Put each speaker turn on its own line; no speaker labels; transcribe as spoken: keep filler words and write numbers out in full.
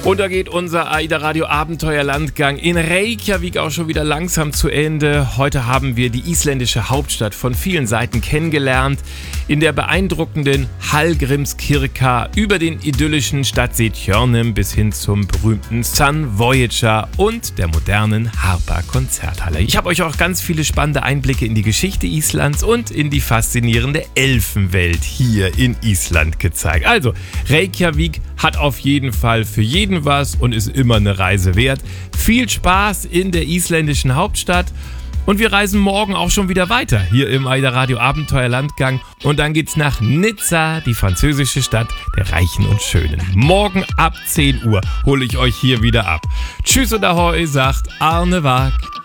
Und da geht unser AIDA Radio Abenteuerlandgang in Reykjavik auch schon wieder langsam zu Ende. Heute haben wir die isländische Hauptstadt von vielen Seiten kennengelernt. In der beeindruckenden Hallgrímskirkja, über den idyllischen Stadtsee Tjörnum bis hin zum berühmten Sun Voyager und der modernen Harpa-Konzerthalle. Ich habe euch auch ganz viele spannende Einblicke in die Geschichte Islands und in die faszinierende Elfenwelt hier in Island gezeigt. Also, Reykjavik hat auf jeden Fall für jeden was und ist immer eine Reise wert. Viel Spaß in der isländischen Hauptstadt und wir reisen morgen auch schon wieder weiter hier im AIDA Radio Abenteuerlandgang und dann geht's nach Nizza, die französische Stadt der Reichen und Schönen. Morgen ab zehn Uhr hole ich euch hier wieder ab. Tschüss und Ahoi, sagt Arne Waag.